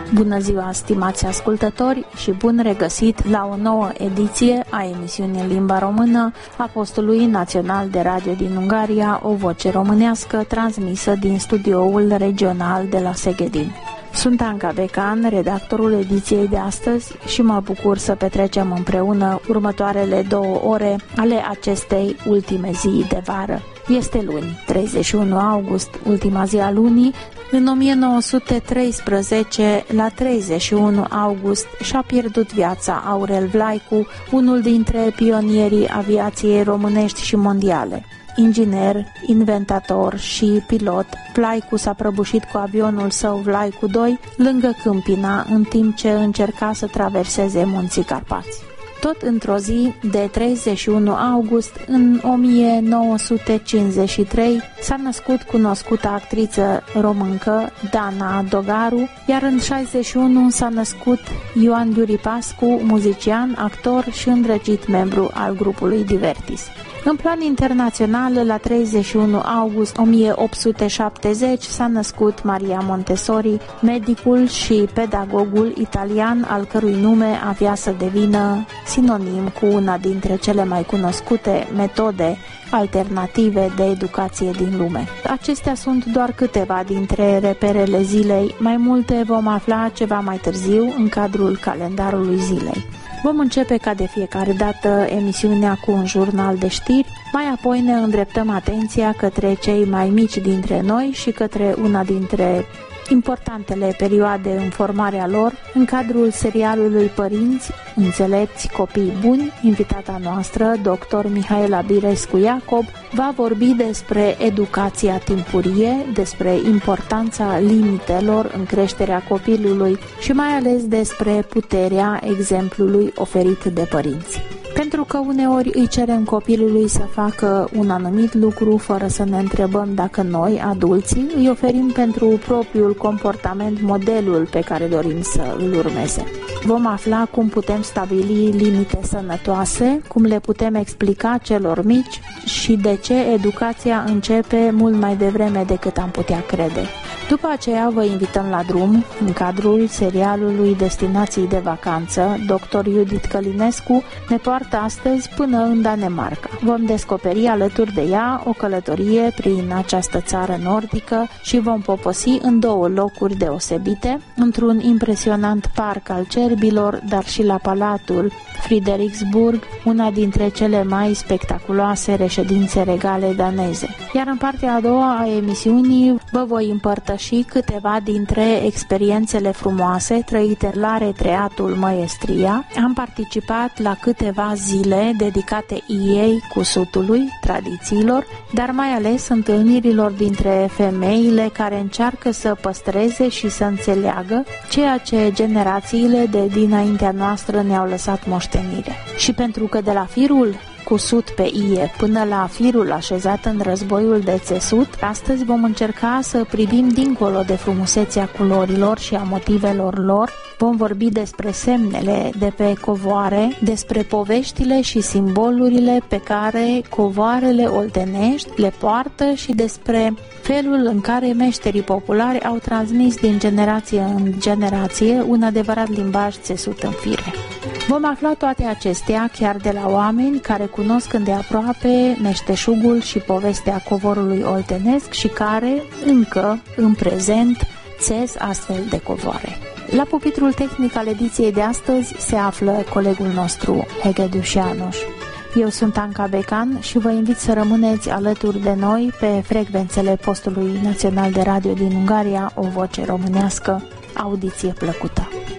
Bună ziua, stimați ascultători, și bun regăsit la o nouă ediție a emisiunii în limba română a postului național de radio din Ungaria, O Voce Românească, transmisă din studioul regional de la Szegedin. Sunt Anca Becan, redactorul ediției de astăzi, și mă bucur să petrecem împreună următoarele 2 ore ale acestei ultime zi de vară. Este luni, 31 august, ultima zi a lunii. În 1913, la 31 august, și-a pierdut viața Aurel Vlaicu, unul dintre pionierii aviației românești și mondiale. Inginer, inventator și pilot, Vlaicu s-a prăbușit cu avionul său Vlaicu 2 lângă Câmpina, în timp ce încerca să traverseze munții Carpați. Tot într-o zi de 31 august, în 1953, s-a născut cunoscuta actriță româncă Dana Dogaru, iar în 61 s-a născut Ioan Iuri Pascu, muzician, actor și îndrăgit membru al grupului Divertis. În plan internațional, la 31 august 1870 s-a născut Maria Montessori, medicul și pedagogul italian, al cărui nume avea să devină sinonim cu una dintre cele mai cunoscute metode alternative de educație din lume. Acestea sunt doar câteva dintre reperele zilei, mai multe vom afla ceva mai târziu în cadrul calendarului zilei. Vom începe ca de fiecare dată emisiunea cu un jurnal de știri, mai apoi ne îndreptăm atenția către cei mai mici dintre noi și către una dintre importantele perioade în formarea lor, în cadrul serialului Părinți înțelepți, copii buni. Invitata noastră, dr. Mihaela Birescu-Iacob, va vorbi despre educația timpurie, despre importanța limitelor în creșterea copilului și mai ales despre puterea exemplului oferit de părinți. Pentru că uneori îi cerem copilului să facă un anumit lucru fără să ne întrebăm dacă noi, adulții, îi oferim pentru propriul comportament modelul pe care dorim să îl urmeze. Vom afla cum putem stabili limite sănătoase, cum le putem explica celor mici și de ce educația începe mult mai devreme decât am putea crede. După aceea vă invităm la drum, în cadrul serialului Destinații de vacanță. Dr. Judith Călinescu ne poartă astăzi până în Danemarca. Vom descoperi alături de ea o călătorie prin această țară nordică și vom poposi în 2 locuri deosebite, într-un impresionant parc al cerbilor, dar și la Palatul Frederiksborg, una dintre cele mai spectaculoase reședințe regale daneze. Iar în partea a doua a emisiunii vă voi împărtăși câteva dintre experiențele frumoase trăite la Retreatul Măestria. Am participat la câteva zile dedicate ei, cusutului, tradițiilor, dar mai ales întâlnirilor dintre femeile care încearcă să păstreze și să înțeleagă ceea ce generațiile de dinaintea noastră ne-au lăsat moștenire. Și pentru că de la firul cusut pe ie până la firul așezat în războiul de țesut, astăzi vom încerca să privim dincolo de frumusețea culorilor și a motivelor lor. Vom vorbi despre semnele de pe covoare, despre poveștile și simbolurile pe care covoarele oltenești le poartă și despre felul în care meșterii populari au transmis din generație în generație un adevărat limbaj țesut în fire. Vom afla toate acestea chiar de la oameni care cunosc îndeaproape meșteșugul și povestea covorului oltenesc și care, încă, în prezent, țes astfel de covoare. La pupitrul tehnic al ediției de astăzi se află colegul nostru, Hegedus János. Eu sunt Anca Becan și vă invit să rămâneți alături de noi pe frecvențele postului național de radio din Ungaria, O Voce Românească. Audiție plăcută!